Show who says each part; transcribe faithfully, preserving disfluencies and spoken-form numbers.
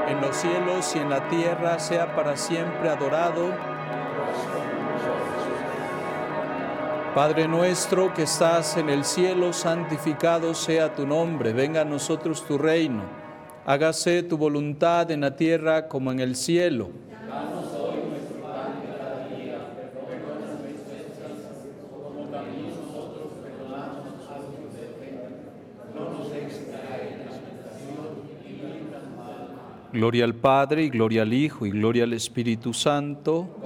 Speaker 1: en los cielos y en la tierra, sea para siempre adorado. Padre nuestro que estás en el cielo, santificado sea tu nombre. Venga a nosotros tu reino. Hágase tu voluntad en la tierra como en el cielo.
Speaker 2: Danos hoy nuestro pan de cada día, perdónanos nuestras ofensas, como también nosotros perdonamos a los que nos ofenden. No nos dejes caer en la tentación y líbranos del mal.
Speaker 1: Gloria al Padre, y gloria al Hijo, y gloria al Espíritu Santo.